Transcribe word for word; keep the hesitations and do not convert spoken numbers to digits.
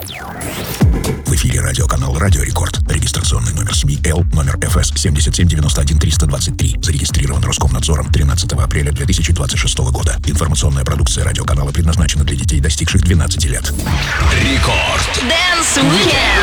В эфире радиоканал «Радио Рекорд». Регистрационный номер СМИ Л, номер эф эс семь семь девять один три два три. Зарегистрирован Роскомнадзором тринадцатого апреля две тысячи двадцать шестого года. Информационная продукция радиоканала предназначена для детей, достигших двенадцати лет. Рекорд. Dance Weekend.